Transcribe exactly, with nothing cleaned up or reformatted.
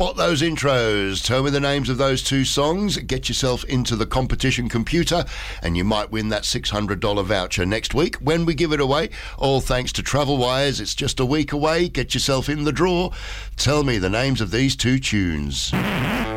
Spot those intros. Tell me the names of those two songs. Get yourself into the competition computer and you might win that six hundred dollars voucher next week when we give it away. All thanks to Travelwires. It's just a week away. Get yourself in the draw. Tell me the names of these two tunes.